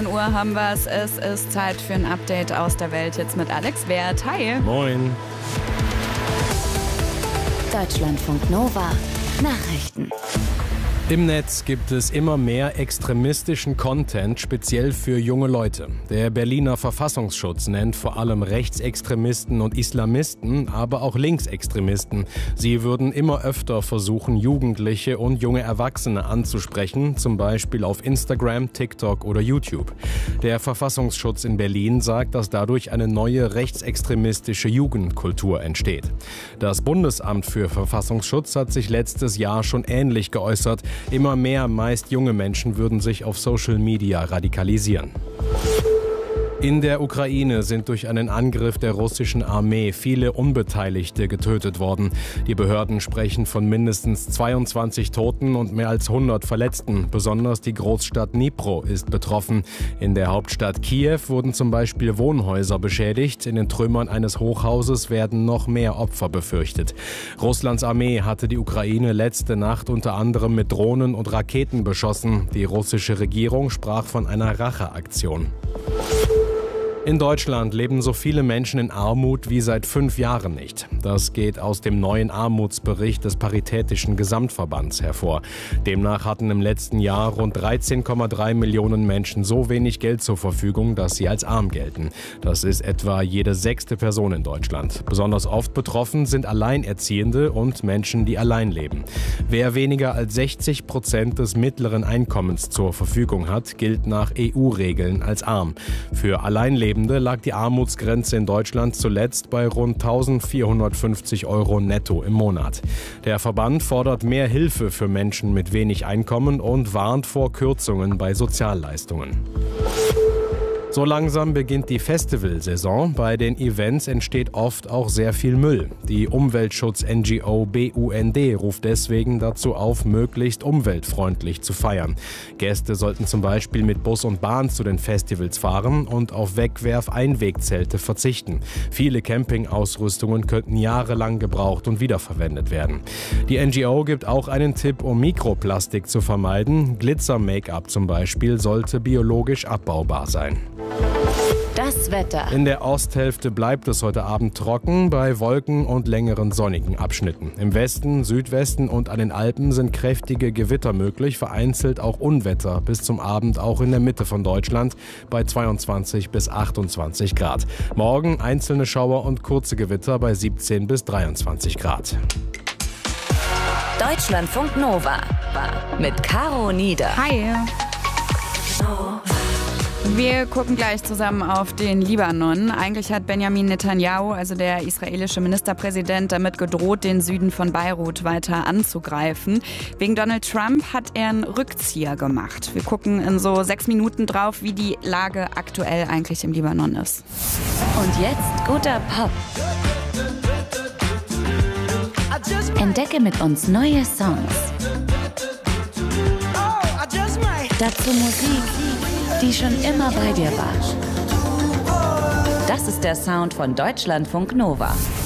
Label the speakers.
Speaker 1: 13 Uhr haben wir es. Es ist Zeit für ein Update aus der Welt jetzt mit Alex Wert. Hi.
Speaker 2: Moin.
Speaker 3: Deutschlandfunk Nova Nachrichten.
Speaker 2: Im Netz gibt es immer mehr extremistischen Content, speziell für junge Leute. Der Berliner Verfassungsschutz nennt vor allem Rechtsextremisten und Islamisten, aber auch Linksextremisten. Sie würden immer öfter versuchen, Jugendliche und junge Erwachsene anzusprechen, zum Beispiel auf Instagram, TikTok oder YouTube. Der Verfassungsschutz in Berlin sagt, dass dadurch eine neue rechtsextremistische Jugendkultur entsteht. Das Bundesamt für Verfassungsschutz hat sich letztes Jahr schon ähnlich geäußert. Immer mehr, meist junge Menschen würden sich auf Social Media radikalisieren. In der Ukraine sind durch einen Angriff der russischen Armee viele Unbeteiligte getötet worden. Die Behörden sprechen von mindestens 22 Toten und mehr als 100 Verletzten. Besonders die Großstadt Dnipro ist betroffen. In der Hauptstadt Kiew wurden zum Beispiel Wohnhäuser beschädigt. In den Trümmern eines Hochhauses werden noch mehr Opfer befürchtet. Russlands Armee hatte die Ukraine letzte Nacht unter anderem mit Drohnen und Raketen beschossen. Die russische Regierung sprach von einer Racheaktion. In Deutschland leben so viele Menschen in Armut wie seit 5 Jahren nicht. Das geht aus dem neuen Armutsbericht des Paritätischen Gesamtverbands hervor. Demnach hatten im letzten Jahr rund 13,3 Millionen Menschen so wenig Geld zur Verfügung, dass sie als arm gelten. Das ist etwa jede 6. Person in Deutschland. Besonders oft betroffen sind Alleinerziehende und Menschen, die allein leben. Wer weniger als 60% des mittleren Einkommens zur Verfügung hat, gilt nach EU-Regeln als arm. Für Alleinlebende lag die Armutsgrenze in Deutschland zuletzt bei rund 1.450 € netto im Monat. Der Verband fordert mehr Hilfe für Menschen mit wenig Einkommen und warnt vor Kürzungen bei Sozialleistungen. So langsam beginnt die Festivalsaison. Bei den Events entsteht oft auch sehr viel Müll. Die Umweltschutz-NGO BUND ruft deswegen dazu auf, möglichst umweltfreundlich zu feiern. Gäste sollten zum Beispiel mit Bus und Bahn zu den Festivals fahren und auf Wegwerf-Einwegzelte verzichten. Viele Campingausrüstungen könnten jahrelang gebraucht und wiederverwendet werden. Die NGO gibt auch einen Tipp, um Mikroplastik zu vermeiden. Glitzer-Make-up zum Beispiel sollte biologisch abbaubar sein.
Speaker 3: Das Wetter.
Speaker 2: In der Osthälfte bleibt es heute Abend trocken, bei Wolken und längeren sonnigen Abschnitten. Im Westen, Südwesten und an den Alpen sind kräftige Gewitter möglich, vereinzelt auch Unwetter bis zum Abend auch in der Mitte von Deutschland bei 22 bis 28 Grad. Morgen einzelne Schauer und kurze Gewitter bei 17 bis 23 Grad.
Speaker 3: Deutschlandfunk Nova mit Caro Nieder.
Speaker 1: Hi. Wir gucken gleich zusammen auf den Libanon. Eigentlich hat Benjamin Netanyahu, also der israelische Ministerpräsident, damit gedroht, den Süden von Beirut weiter anzugreifen. Wegen Donald Trump hat er einen Rückzieher gemacht. Wir gucken in so 6 Minuten drauf, wie die Lage aktuell eigentlich im Libanon ist.
Speaker 3: Und jetzt guter Pop. Entdecke mit uns neue Songs. Dazu Musik, die schon immer bei dir war. Das ist der Sound von Deutschlandfunk Nova.